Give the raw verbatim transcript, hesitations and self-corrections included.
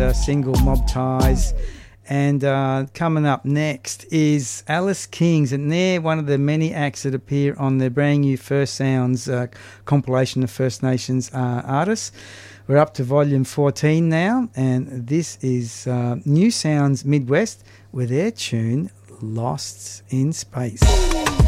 uh, single Mob Ties. And uh, coming up next is Alice Kings, and they're one of the many acts that appear on their brand new First Sounds uh, compilation of First Nations uh, artists. We're up to volume fourteen now, and this is uh, New Sounds Midwest with their tune Lost in Space.